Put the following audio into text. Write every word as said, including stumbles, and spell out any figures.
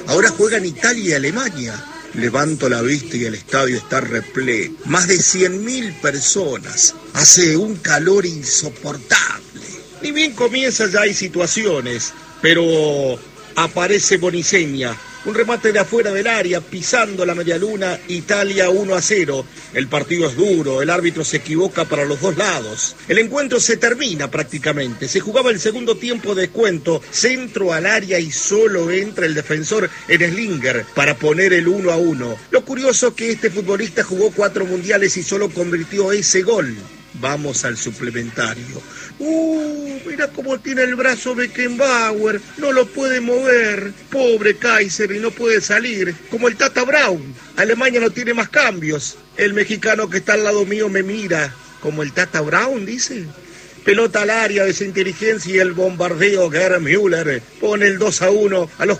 Ahora juegan Italia y Alemania. Levanto la vista y el estadio está repleto. Más de cien mil personas. Hace un calor insoportable. Ni bien comienza ya hay situaciones, pero aparece Boniseña. Un remate de afuera del área, pisando la medialuna, Italia uno a cero. El partido es duro, el árbitro se equivoca para los dos lados. El encuentro se termina prácticamente. Se jugaba el segundo tiempo de descuento, centro al área y solo entra el defensor Slinger para poner el uno a uno. Lo curioso es que este futbolista jugó cuatro mundiales y solo convirtió ese gol. Vamos al suplementario. Uh, mira cómo tiene el brazo Beckenbauer. No lo puede mover. Pobre Kaiser, y no puede salir. Como el Tata Brown. Alemania no tiene más cambios. El mexicano que está al lado mío me mira. Como el Tata Brown, dice. Pelota al área, desinteligencia y el bombardeo. Gerd Müller pone el dos a uno a los